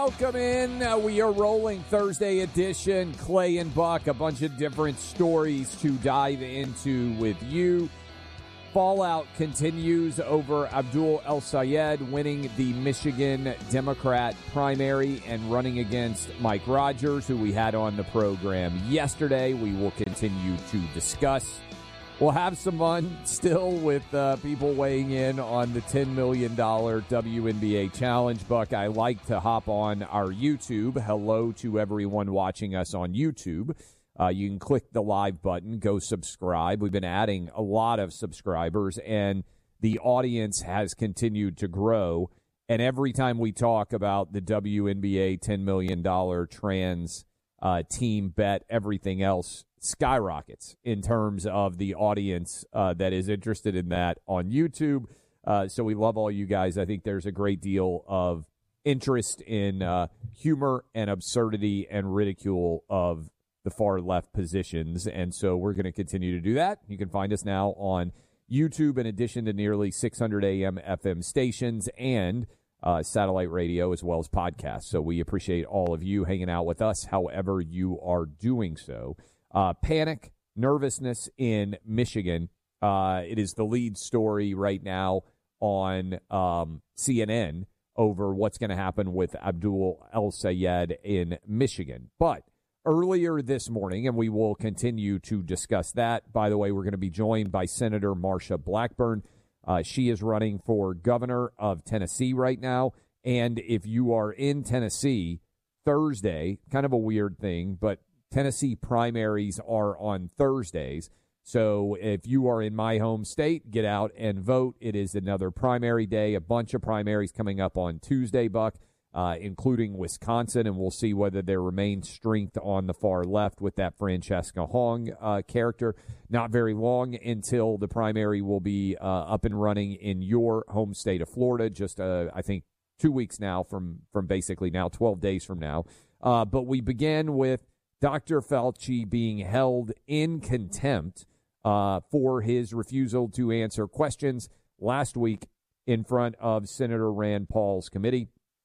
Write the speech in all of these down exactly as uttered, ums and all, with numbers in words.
Welcome in. Uh, we are rolling Thursday edition. Clay and Buck, a bunch of different stories to dive into with you. Fallout continues over Abdul El-Sayed winning the Michigan Democrat primary and running against Mike Rogers, who we had on the program yesterday. We will continue to discuss. We'll have some fun still with uh, people weighing in on the ten million dollars W N B A Challenge. Buck, I like to hop on our YouTube. Hello to everyone watching us on YouTube. Uh, you can click the live button, go subscribe. We've been adding a lot of subscribers, and the audience has continued to grow. And every time we talk about the W N B A ten million dollars trans uh, team bet, everything else skyrockets in terms of the audience uh, that is interested in that on YouTube. Uh, so we love all you guys. I think there's a great deal of interest in uh, humor and absurdity and ridicule of the far left positions. And so we're going to continue to do that. You can find us now on YouTube in addition to nearly six hundred A M F M stations and uh, satellite radio as well as podcasts. So we appreciate all of you hanging out with us, however you are doing so. Uh, panic, nervousness in Michigan. Uh, it is the lead story right now on um, C N N over what's going to happen with Abdul El-Sayed in Michigan. But earlier this morning, and we will continue to discuss that. By the way, we're going to be joined by Senator Marsha Blackburn. Uh, she is running for governor of Tennessee right now. And if you are in Tennessee, Thursday, kind of a weird thing, but Tennessee primaries are on Thursdays. So if you are in my home state, get out and vote. It is another primary day, a bunch of primaries coming up on Tuesday, Buck, uh, including Wisconsin, and we'll see whether there remains strength on the far left with that Francesca Hong uh, character. Not very long until the primary will be uh, up and running in your home state of Florida, just, uh, I think, two weeks now from, from basically now, twelve days from now. Uh, but we began with Doctor Fauci being held in contempt uh, for his refusal to answer questions last week in front of Senator Rand Paul's committee.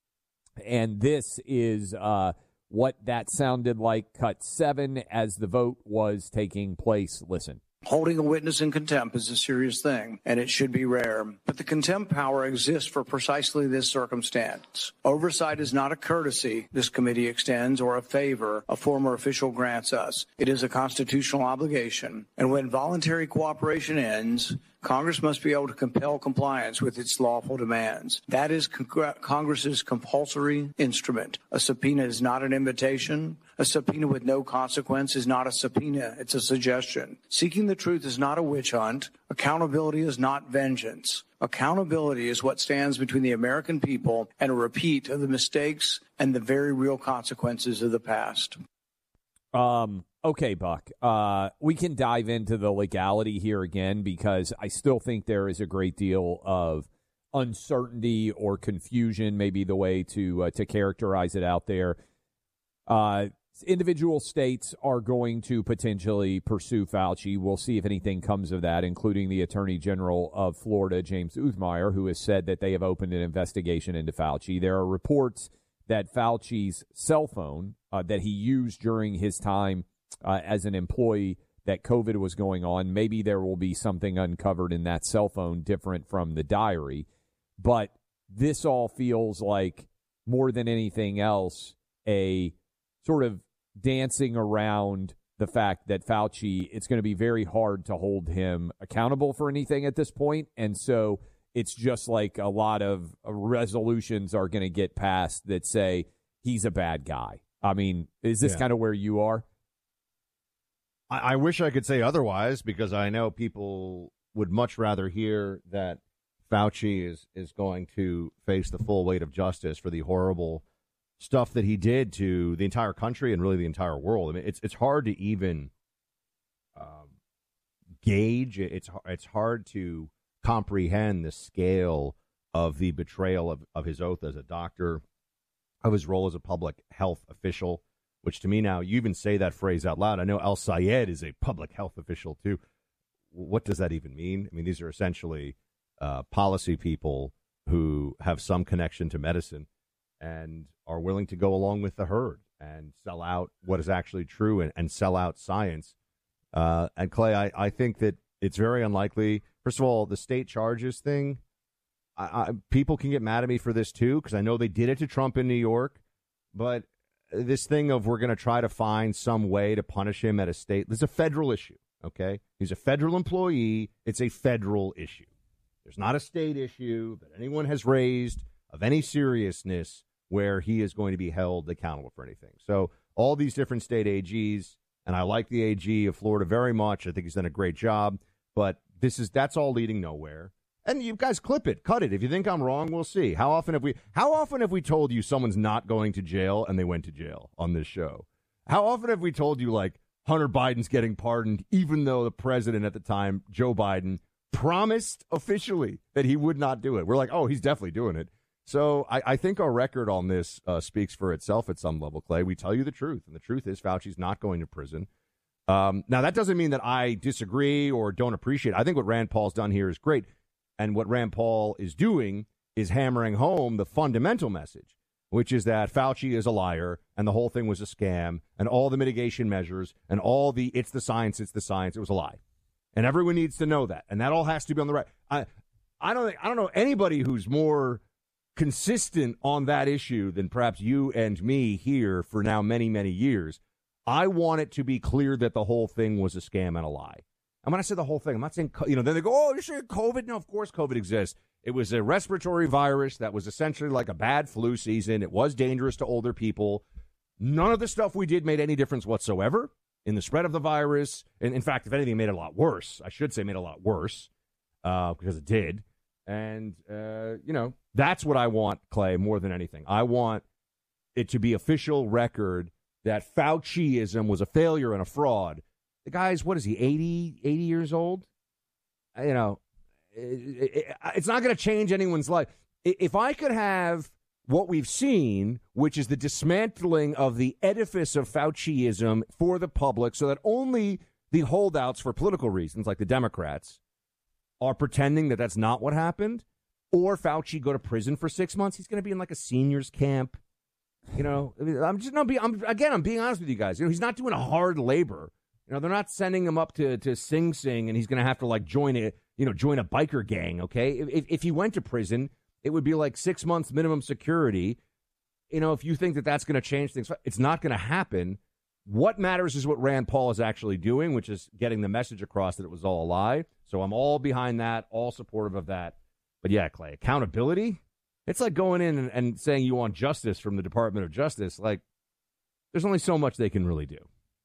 And this is uh, what that sounded like, cut seven, as the vote was taking place. Listen. Holding a witness in contempt is a serious thing, and it should be rare. But the contempt power exists for precisely this circumstance. Oversight is not a courtesy this committee extends or a favor a former official grants us. It is a constitutional obligation. And when voluntary cooperation ends, Congress must be able to compel compliance with its lawful demands. That is con- Congress's compulsory instrument. A subpoena is not an invitation. A subpoena with no consequence is not a subpoena. It's a suggestion. Seeking the truth is not a witch hunt. Accountability is not vengeance. Accountability is what stands between the American people and a repeat of the mistakes and the very real consequences of the past. Um. Okay, Buck, uh, we can dive into the legality here again because I still think there is a great deal of uncertainty or confusion, maybe the way to uh, to characterize it out there. Uh, individual states are going to potentially pursue Fauci. We'll see if anything comes of that, including the Attorney General of Florida, James Uthmeier, who has said that they have opened an investigation into Fauci. There are reports that Fauci's cell phone uh, that he used during his time Uh, as an employee, that COVID was going on. Maybe there will be something uncovered in that cell phone different from the diary. But this all feels like, more than anything else, a sort of dancing around the fact that Fauci, it's going to be very hard to hold him accountable for anything at this point. And so it's just like a lot of resolutions are going to get passed that say he's a bad guy. I mean, is this yeah. kind of where you are? I, I wish I could say otherwise, because I know people would much rather hear that Fauci is, is going to face the full weight of justice for the horrible stuff that he did to the entire country and really the entire world. I mean, it's it's hard to even um, gauge. It's it's hard to comprehend the scale of the betrayal of, of his oath as a doctor, of his role as a public health official, which to me now, you even say that phrase out loud. I know El-Sayed is a public health official too. What does that even mean? I mean, these are essentially uh, policy people who have some connection to medicine. and are willing to go along with the herd and sell out what is actually true and, and sell out science. Uh, and Clay, I, I think that it's very unlikely. First of all, the state charges thing, I, I, people can get mad at me for this too, because I know they did it to Trump in New York. But this thing of we're going to try to find some way to punish him at a state, this is a federal issue, okay? He's a federal employee. It's a federal issue. There's not a state issue that anyone has raised of any seriousness where he is going to be held accountable for anything. So all these different state A Gs, and I like the A G of Florida very much. I think he's done a great job. But this is that's all leading nowhere. And you guys clip it, cut it. If you think I'm wrong, we'll see. How often have we how often have we told you someone's not going to jail and they went to jail on this show? How often have we told you, like, Hunter Biden's getting pardoned, even though the president at the time, Joe Biden, promised officially that he would not do it? We're like, oh, he's definitely doing it. So I, I think our record on this uh, speaks for itself at some level, Clay. We tell you the truth, and the truth is Fauci's not going to prison. Um, now, that doesn't mean that I disagree or don't appreciate it. I think what Rand Paul's done here is great, and what Rand Paul is doing is hammering home the fundamental message, which is that Fauci is a liar, and the whole thing was a scam, and all the mitigation measures, and all the it's the science, it's the science, it was a lie. And everyone needs to know that, and that all has to be on the right. I, I don't think I don't know anybody who's more consistent on that issue than perhaps you and me here for now many, many years. I want it to be clear that the whole thing was a scam and a lie. And when I say the whole thing, I'm not saying, you know, then they go, oh, you're saying COVID? No, of course COVID exists. It was a respiratory virus that was essentially like a bad flu season. It was dangerous to older people. None of the stuff we did made any difference whatsoever in the spread of the virus. And in fact, if anything, it made it a lot worse. I should say made it a lot worse uh, because it did. And, uh, you know, that's what I want, Clay, more than anything. I want it to be official record that Fauciism was a failure and a fraud. The guy's, what is he, eighty, eighty years old? You know, it, it, it's not going to change anyone's life. If I could have what we've seen, which is the dismantling of the edifice of Fauciism for the public so that only the holdouts for political reasons, like the Democrats, are pretending that that's not what happened, or Fauci go to prison for six months, he's going to be in like a seniors camp. You know, I'm just not being, I'm, again, I'm being honest with you guys. You know, he's not doing a hard labor. You know, they're not sending him up to, to Sing Sing and he's going to have to like join a, you know, join a biker gang. Okay. If, if he went to prison, it would be like six months minimum security. You know, if you think that that's going to change things, it's not going to happen. What matters is what Rand Paul is actually doing, which is getting the message across that it was all a lie. So I'm all behind that, all supportive of that. But yeah, Clay, accountability, it's like going in and, and saying you want justice from the Department of Justice. Like, there's only so much they can really do.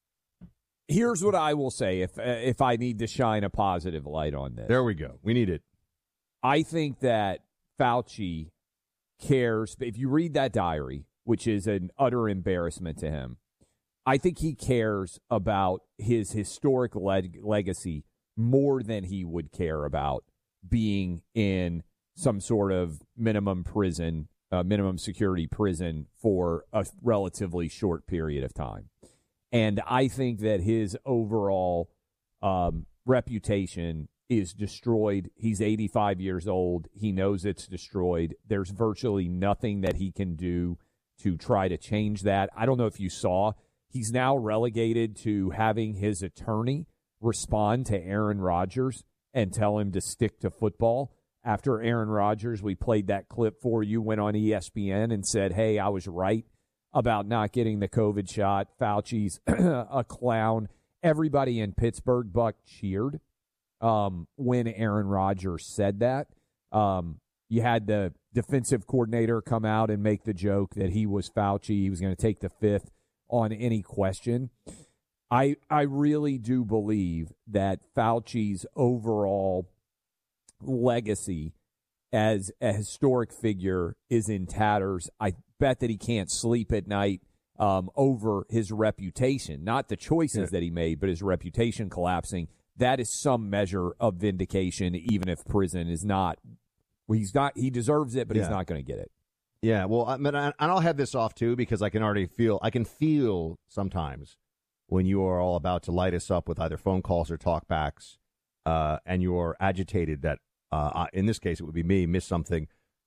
Here's what I will say if uh, if I need to shine a positive light on this. There we go. We need it. I think that Fauci cares. If you read that diary, which is an utter embarrassment to him, I think he cares about his historic leg- legacy more than he would care about being in some sort of minimum prison, uh, minimum security prison for a relatively short period of time. And I think that his overall um, reputation is destroyed. He's eighty-five years old. He knows it's destroyed. There's virtually nothing that he can do to try to change that. I don't know if you saw, he's now relegated to having his attorney respond to Aaron Rodgers and tell him to stick to football. After Aaron Rodgers, we played that clip for you, went on E S P N and said, hey, I was right about not getting the COVID shot. Fauci's a clown. Everybody in Pittsburgh, Buck, cheered um, when Aaron Rodgers said that. Um, you had the defensive coordinator come out and make the joke that he was Fauci. He was going to take the fifth on any question. I I really do believe that Fauci's overall legacy as a historic figure is in tatters. I bet that he can't sleep at night um, over his reputation, not the choices yeah. that he made, but his reputation collapsing. That is some measure of vindication, even if prison is not. Well, he's not. He deserves it, but yeah. he's not going to get it. Yeah, well, I mean, and I'll head this off too because I can already feel. I can feel sometimes when you are all about to light us up with either phone calls or talkbacks, uh, and you're agitated that, uh, in this case, it would be me, miss something.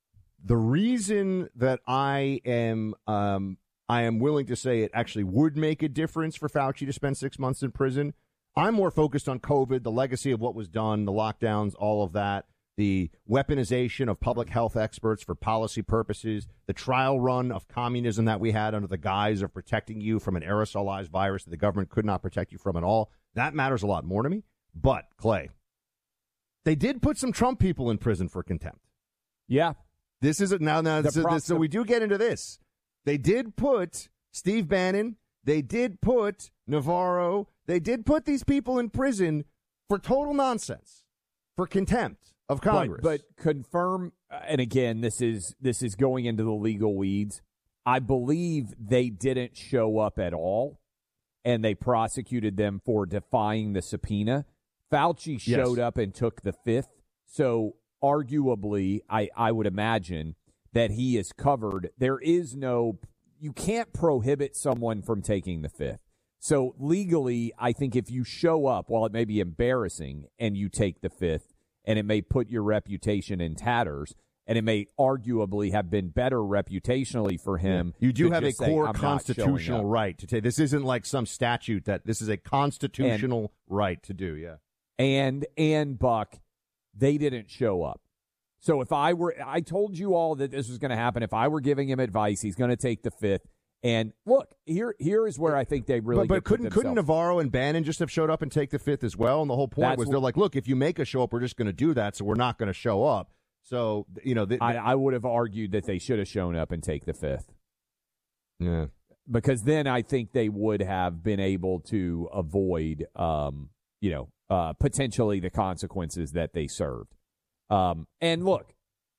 the reason that I am um, I am willing to say it actually would make a difference for Fauci to spend six months in prison, I'm more focused on COVID, the legacy of what was done, the lockdowns, all of that, the weaponization of public health experts for policy purposes, the trial run of communism that we had under the guise of protecting you from an aerosolized virus that the government could not protect you from at all. That matters a lot more to me. But, Clay, they did put some Trump people in prison for contempt. Yeah. This is it now. Now, The so, pro- this, so we do get into this. They did put Steve Bannon. They did put Navarro. They did put these people in prison for total nonsense, for contempt of Congress. But, but confirm, and again, this is this is going into the legal weeds. I believe they didn't show up at all, and they prosecuted them for defying the subpoena. Fauci showed Yes. up and took the fifth, so arguably, I, I would imagine that he is covered. There is no, you can't prohibit someone from taking the fifth. So legally, I think if you show up, while it may be embarrassing, and you take the fifth, and it may put your reputation in tatters, and it may arguably have been better reputationally for him. You do to have a just say, core "I'm not showing constitutional up." right to take. This isn't like some statute that this is a constitutional right to do. Yeah. And and Buck, they didn't show up. So if I were, I told you all that this was going to happen. If I were giving him advice, he's going to take the fifth. And look, here here is where I think they really. But, but get couldn't couldn't themselves. Navarro and Bannon just have showed up and take the fifth as well? And the whole point That's was what- they're like, look, if you make us show up, we're just going to do that, so we're not going to show up. So you know, the, I, I would have argued that they should have shown up and take the fifth, yeah. because then I think they would have been able to avoid, um, you know, uh, potentially the consequences that they served. Um, and look,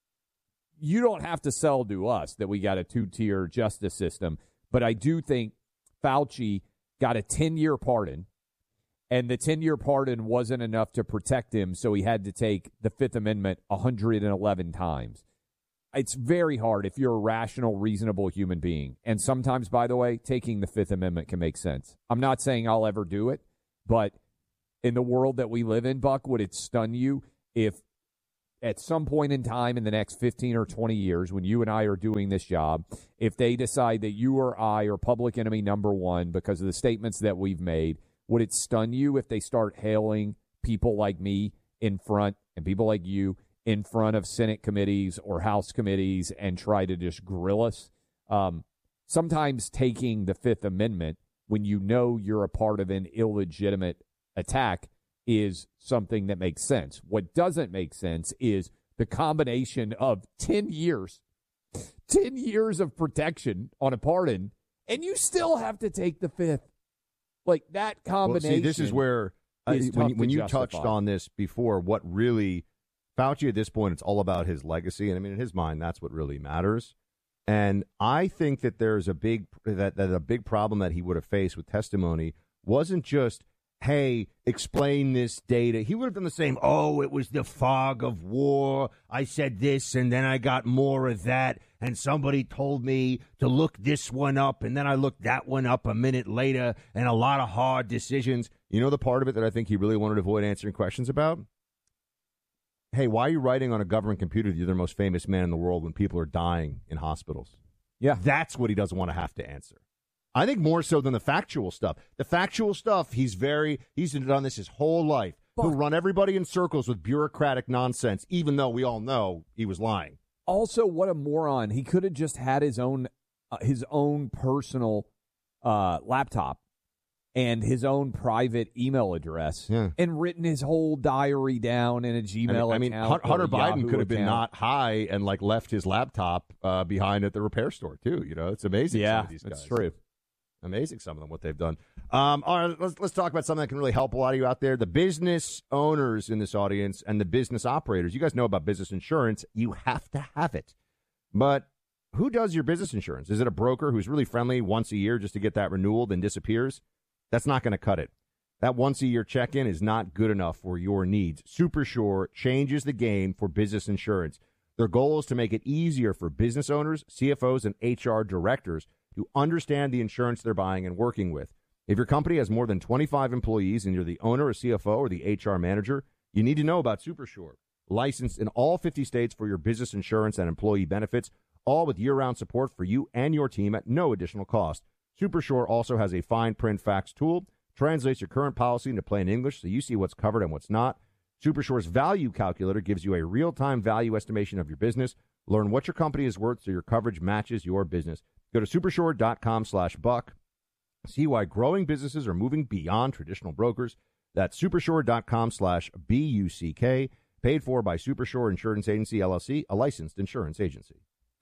you don't have to sell to us that we got a two-tier justice system, but I do think Fauci got a ten-year pardon, and the ten-year pardon wasn't enough to protect him, so he had to take the Fifth Amendment one hundred eleven times. It's very hard if you're a rational, reasonable human being. And sometimes, by the way, taking the Fifth Amendment can make sense. I'm not saying I'll ever do it, but in the world that we live in, Buck, would it stun you if at some point in time in the next fifteen or twenty years, when you and I are doing this job, if they decide that you or I are public enemy number one because of the statements that we've made, would it stun you if they start hailing people like me in front and people like you in front of Senate committees or House committees and try to just grill us? Um, sometimes taking the Fifth Amendment when you know you're a part of an illegitimate attack is something that makes sense. What doesn't make sense is the combination of ten years, ten years of protection on a pardon, and you still have to take the fifth. Like that combination. Well, see, this is where uh, is when, tough when to you justify. touched on this before, what really Fauci at this point, it's all about his legacy, and I mean, in his mind, that's what really matters. And I think that there's a big that that a big problem that he would have faced with testimony wasn't just, hey, explain this data. He would have done the same. Oh, it was the fog of war. I said this, and then I got more of that, and somebody told me to look this one up, and then I looked that one up a minute later, and a lot of hard decisions. You know the part of it that I think he really wanted to avoid answering questions about? Hey, why are you writing on a government computer that you're the most famous man in the world when people are dying in hospitals? Yeah. That's what he doesn't want to have to answer. I think more so than the factual stuff. The factual stuff, he's very, he's done this his whole life. He'll run everybody in circles with bureaucratic nonsense, even though we all know he was lying. Also, what a moron. He could have just had his own uh, his own personal uh, laptop and his own private email address Yeah. and written his whole diary down in a Gmail I mean, I mean account. Hun- Hunter or Biden Yahoo could have been account. not high and like left his laptop uh, behind at the repair store too. You know, it's amazing. Yeah, some of these guys. that's true. Amazing, some of them, what they've done. Um, all right, let's, let's talk about something that can really help a lot of you out there. The business owners in this audience and the business operators. You guys know about business insurance. You have to have it. But who does your business insurance? Is it a broker who's really friendly once a year just to get that renewal, then disappears? That's not going to cut it. That once-a-year check-in is not good enough for your needs. SuperSure changes the game for business insurance. Their goal is to make it easier for business owners, C F Os, and H R directors to understand the insurance they're buying and working with. If your company has more than twenty-five employees and you're the owner, or C F O, or the H R manager, you need to know about SuperSure. licensed in all fifty states for your business insurance and employee benefits, all with year-round support for you and your team at no additional cost. Supershore also has a fine print fax tool, translates your current policy into plain English so you see what's covered and what's not. Supershore's value calculator gives you a real-time value estimation of your business. Learn what your company is worth so your coverage matches your business. Go to supershore.com slash buck. See why growing businesses are moving beyond traditional brokers. That's supershore.com slash B U C K. Paid for by Supershore Insurance Agency, L L C, a licensed insurance agency.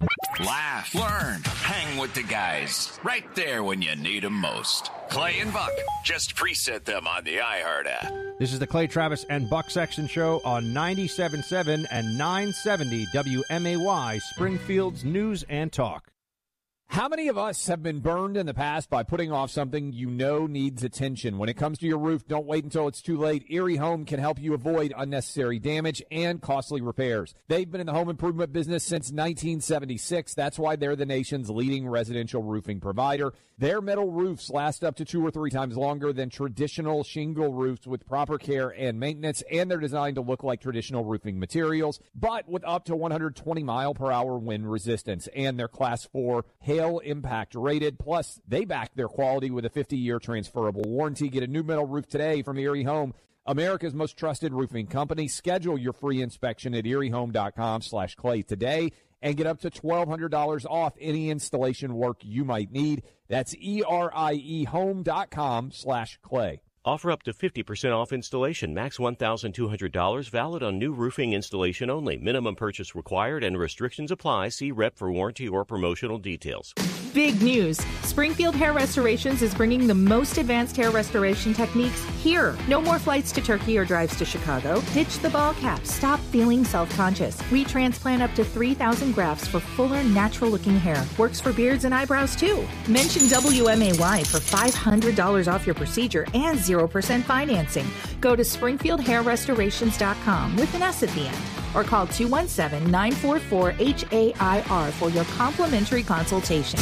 Laugh, learn, hang with the guys. Right there when you need them most. Clay and Buck. Just preset them on the iHeart app. This is the Clay Travis and Buck Sexton Show on ninety-seven point seven and nine seventy W M A Y, Springfield's News and Talk. How many of us have been burned in the past by putting off something you know needs attention? When it comes to your roof, don't wait until it's too late. Erie Home can help you avoid unnecessary damage and costly repairs. They've been in the home improvement business since nineteen seventy-six. That's why they're the nation's leading residential roofing provider. Their metal roofs last up to two or three times longer than traditional shingle roofs with proper care and maintenance, and they're designed to look like traditional roofing materials, but with up to one hundred twenty mile per hour wind resistance, and they're class four hail impact rated. Plus, they back their quality with a fifty-year transferable warranty. Get a new metal roof today from Erie Home, America's most trusted roofing company. Schedule your free inspection at eriehome.com slash clay today and get up to twelve hundred dollars off any installation work you might need. That's E-R-I-E home.com slash clay. Offer up to fifty percent off installation, max one thousand two hundred dollars, valid on new roofing installation only. Minimum purchase required and restrictions apply. See rep for warranty or promotional details. Big news. Springfield Hair Restorations is bringing the most advanced hair restoration techniques here. No more flights to Turkey or drives to Chicago. Ditch the ball cap. Stop feeling self-conscious. We transplant up to three thousand grafts for fuller, natural-looking hair. Works for beards and eyebrows, too. Mention W M A Y for five hundred dollars off your procedure and zero percent financing. Go to springfield hair restorations dot com with an S at the end, or call two one seven, nine four four, H A I R for your complimentary consultation.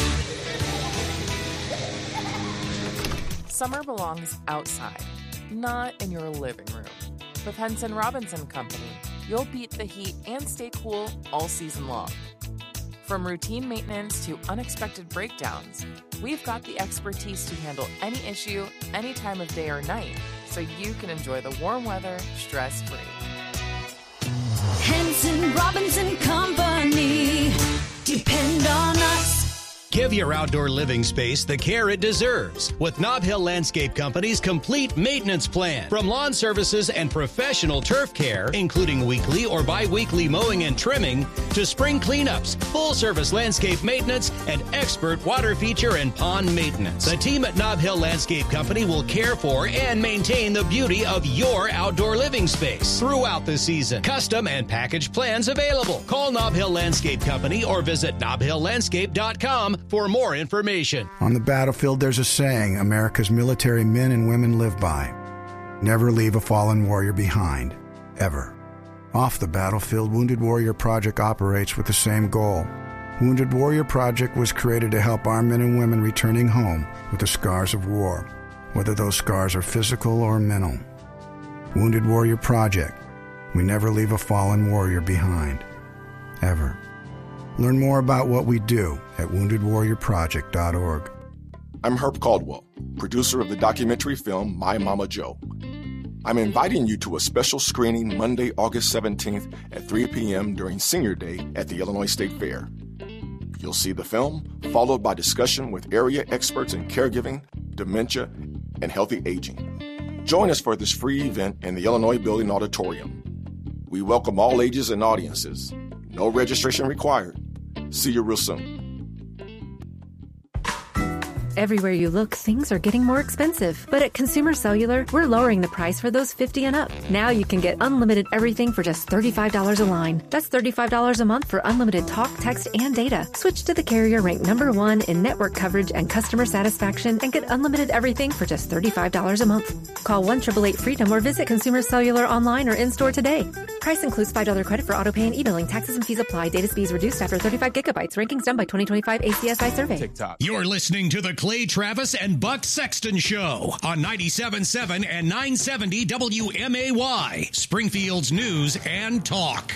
Summer belongs outside, not in your living room. With Henson Robinson Company, you'll beat the heat and stay cool all season long. From routine maintenance to unexpected breakdowns, we've got the expertise to handle any issue, any time of day or night, so you can enjoy the warm weather stress-free. Henson Robinson Company. Depend on us. Give your outdoor living space the care it deserves with Nob Hill Landscape Company's complete maintenance plan. From lawn services and professional turf care, including weekly or bi-weekly mowing and trimming, to spring cleanups, full-service landscape maintenance, and expert water feature and pond maintenance. The team at Nob Hill Landscape Company will care for and maintain the beauty of your outdoor living space throughout the season. Custom and package plans available. Call Nob Hill Landscape Company or visit nob hill landscape dot com for more information. On the battlefield, there's a saying America's military men and women live by. Never leave a fallen warrior behind, ever. Off the battlefield, Wounded Warrior Project operates with the same goal. Wounded Warrior Project was created to help our men and women returning home with the scars of war, whether those scars are physical or mental. Wounded Warrior Project. We never leave a fallen warrior behind, ever. Learn more about what we do at wounded warrior project dot org. I'm Herb Caldwell, producer of the documentary film My Mama Joe. I'm inviting you to a special screening Monday, August seventeenth at three p.m. during Senior Day at the Illinois State Fair. You'll see the film, followed by discussion with area experts in caregiving, dementia, and healthy aging. Join us for this free event in the Illinois Building Auditorium. We welcome all ages and audiences. No registration required. See you real soon. Everywhere you look, things are getting more expensive. But at Consumer Cellular, we're lowering the price for those fifty and up. Now you can get unlimited everything for just thirty-five dollars a line. That's thirty-five dollars a month for unlimited talk, text, and data. Switch to the carrier ranked number one in network coverage and customer satisfaction and get unlimited everything for just thirty-five dollars a month. Call one eight eight eight FREEDOM or visit Consumer Cellular online or in-store today. Price includes five dollars credit for auto pay and e-billing. Taxes and fees apply. Data speeds reduced after thirty-five gigabytes. Rankings done by twenty twenty-five A C S I survey. TikTok. You're listening to the Clay Travis and Buck Sexton Show on ninety-seven point seven and nine seventy W M A Y, Springfield's News and Talk.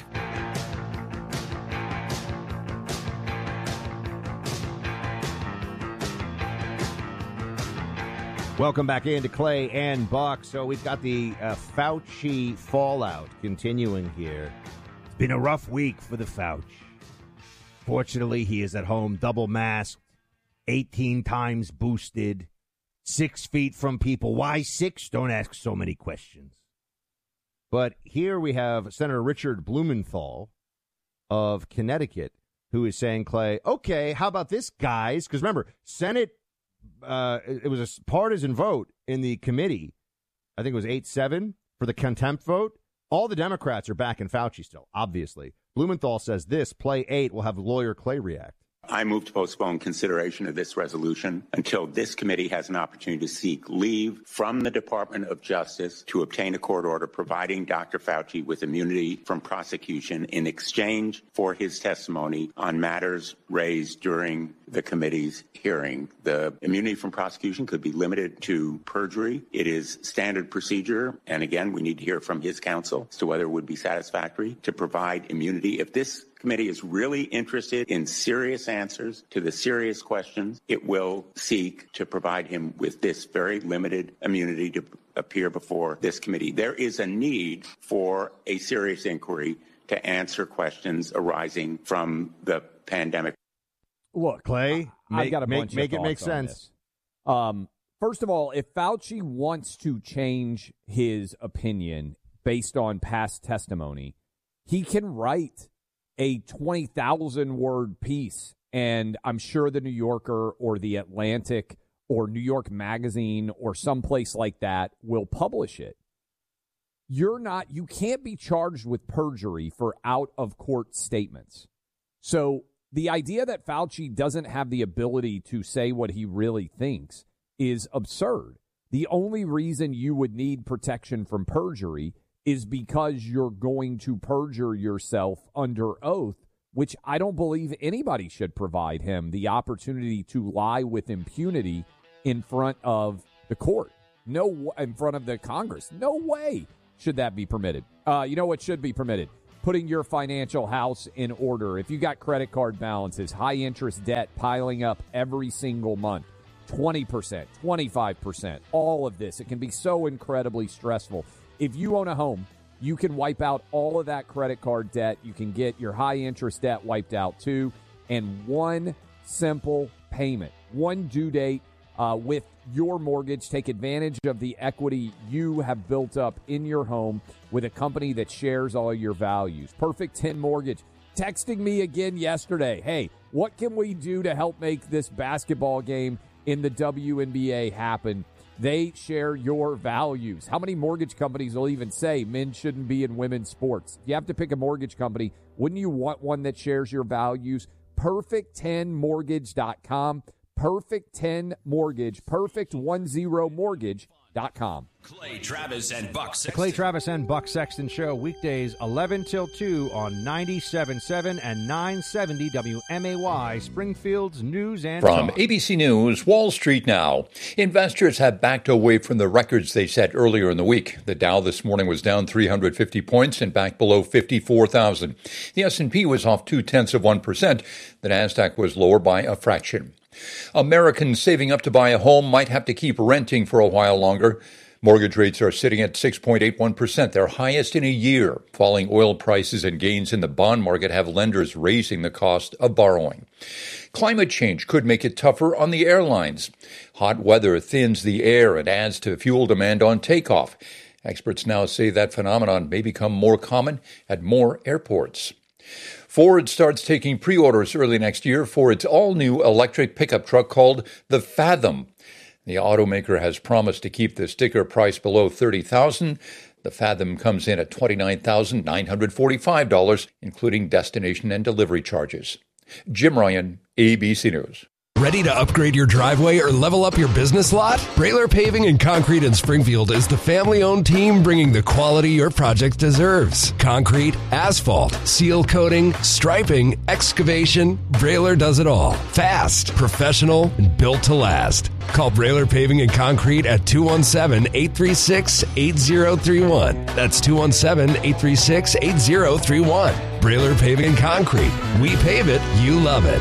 Welcome back into Clay and Buck. So we've got the uh, Fauci fallout continuing here. It's been a rough week for the Fauci. Fortunately, he is at home double masked, eighteen times boosted, six feet from people. Why six? Don't ask so many questions. But here we have Senator Richard Blumenthal of Connecticut, who is saying, Clay, okay, how about this, guys? Because remember, Senate, uh, it was a partisan vote in the committee. I think it was eight seven for the contempt vote. All the Democrats are backing Fauci still, obviously. Blumenthal says this, play eight, will have lawyer Clay react. I move to postpone consideration of this resolution until this committee has an opportunity to seek leave from the Department of Justice to obtain a court order providing Doctor Fauci with immunity from prosecution in exchange for his testimony on matters raised during the committee's hearing. The immunity from prosecution could be limited to perjury. It is standard procedure. And again, we need to hear from his counsel as to whether it would be satisfactory to provide immunity. If this committee is really interested in serious answers to the serious questions, it will seek to provide him with this very limited immunity to appear before this committee. There is a need for a serious inquiry to answer questions arising from the pandemic. Look, Clay, I've make, got a make, bunch make of it make thoughts on sense. this. Um, first of all, if Fauci wants to change his opinion based on past testimony, he can write a twenty thousand word piece, and I'm sure the New Yorker or the Atlantic or New York Magazine or someplace like that will publish it. You're not, you can't be charged with perjury for out-of-court statements. So the idea that Fauci doesn't have the ability to say what he really thinks is absurd. The only reason you would need protection from perjury is because you're going to perjure yourself under oath, which I don't believe anybody should provide him the opportunity to lie with impunity in front of the court. No, in front of the Congress. No way should that be permitted. Uh, you know what should be permitted? Putting your financial house in order. If you got credit card balances, high interest debt piling up every single month, twenty percent, twenty-five percent, all of this, it can be so incredibly stressful. If you own a home, you can wipe out all of that credit card debt. You can get your high-interest debt wiped out, too. And one simple payment, one due date uh, with your mortgage. Take advantage of the equity you have built up in your home with a company that shares all your values. Perfect ten Mortgage. Texting me again yesterday. Hey, what can we do to help make this basketball game in the W N B A happen? They share your values. How many mortgage companies will even say men shouldn't be in women's sports? You have to pick a mortgage company. Wouldn't you want one that shares your values? perfect ten mortgage dot com. Perfect ten Mortgage. Perfect ten mortgage dot com. Clay Travis and Buck Sexton. The Clay Travis and Buck Sexton Show, weekdays eleven till two on ninety-seven point seven and nine seventy W M A Y, Springfield's News and From Talk. A B C News, Wall Street now. Investors have backed away from the records they set earlier in the week. The Dow this morning was down three hundred fifty points and back below fifty-four thousand. The S and P was off two-tenths of one percent. The Nasdaq was lower by a fraction. Americans saving up to buy a home might have to keep renting for a while longer. Mortgage rates are sitting at six point eight one percent, their highest in a year. Falling oil prices and gains in the bond market have lenders raising the cost of borrowing. Climate change could make it tougher on the airlines. Hot weather thins the air and adds to fuel demand on takeoff. Experts now say that phenomenon may become more common at more airports. Ford starts taking pre-orders early next year for its all-new electric pickup truck called the Fathom. The automaker has promised to keep the sticker price below thirty thousand dollars. The Fathom comes in at twenty-nine thousand nine hundred forty-five dollars, including destination and delivery charges. Jim Ryan, A B C News. Ready to upgrade your driveway or level up your business lot? Brailer Paving and Concrete in Springfield is the family-owned team bringing the quality your project deserves. Concrete, asphalt, seal coating, striping, excavation, Brailer does it all. Fast, professional, and built to last. Call Brailer Paving and Concrete at two one seven, eight three six, eight zero three one. That's two one seven, eight three six, eight zero three one. Brailer Paving and Concrete. We pave it, you love it.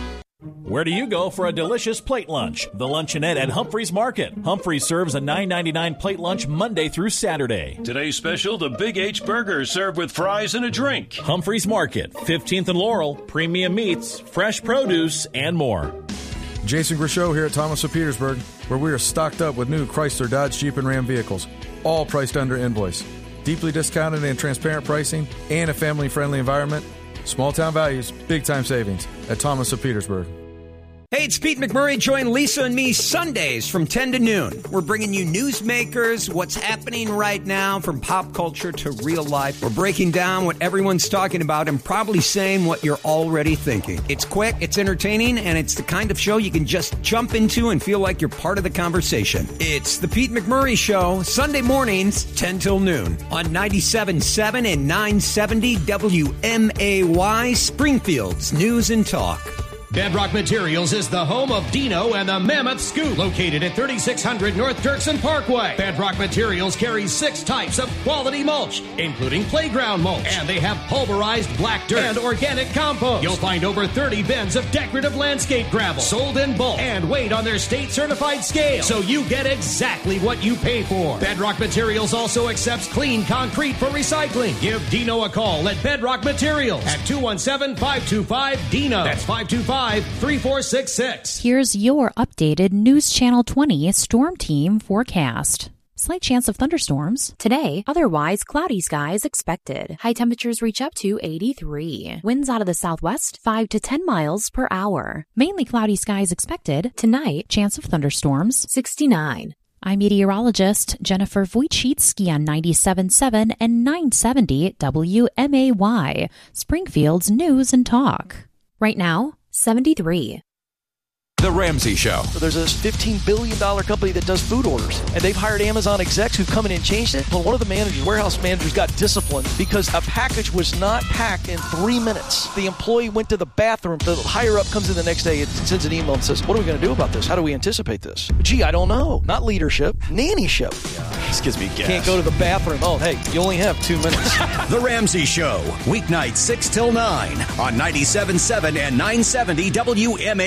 Where do you go for a delicious plate lunch? The Luncheonette at Humphreys Market. Humphreys serves a nine ninety-nine plate lunch Monday through Saturday. Today's special, the Big H Burger, served with fries and a drink. Humphreys Market, fifteenth and Laurel, premium meats, fresh produce, and more. Jason Grishow here at Thomas of Petersburg, where we are stocked up with new Chrysler, Dodge, Jeep, and Ram vehicles, all priced under invoice. Deeply discounted and transparent pricing, and a family-friendly environment. Small town values, big time savings at Thomas of Petersburg. Hey, it's Pete McMurray. Join Lisa and me Sundays from ten to noon. We're bringing you newsmakers, what's happening right now from pop culture to real life. We're breaking down what everyone's talking about and probably saying what you're already thinking. It's quick, it's entertaining, and it's the kind of show you can just jump into and feel like you're part of the conversation. It's the Pete McMurray Show, Sunday mornings, ten till noon on ninety-seven point seven and nine seventy W M A Y, Springfield's News and Talk. Bedrock Materials is the home of Dino and the Mammoth Scoop, located at thirty-six hundred North Dirksen Parkway. Bedrock Materials carries six types of quality mulch, including playground mulch, and they have pulverized black dirt and organic compost. You'll find over thirty bins of decorative landscape gravel, sold in bulk and weighed on their state-certified scale, so you get exactly what you pay for. Bedrock Materials also accepts clean concrete for recycling. Give Dino a call at Bedrock Materials at two one seven, five two five, D I N O. That's five two five, three four six six. Here's your updated News Channel twenty Storm Team forecast. Slight chance of thunderstorms. Today, otherwise cloudy skies expected. High temperatures reach up to eighty-three. Winds out of the southwest, five to ten miles per hour. Mainly cloudy skies expected. Tonight, chance of thunderstorms, sixty-nine. I'm meteorologist Jennifer Wojcicki on ninety-seven point seven and nine seventy W M A Y, Springfield's News and Talk. Right now, seventy-three. The Ramsey Show. So there's this fifteen billion dollars company that does food orders, and they've hired Amazon execs who've come in and changed it. Well, one of the managers, warehouse managers, got disciplined because a package was not packed in three minutes. The employee went to the bathroom. The higher-up comes in the next day and sends an email and says, what are we going to do about this? How do we anticipate this? Gee, I don't know. Not leadership, nannyship. Yeah, this gives me gas. Can't go to the bathroom. Oh, hey, you only have two minutes. The Ramsey Show, weeknights six till nine on ninety-seven point seven and nine seventy W M A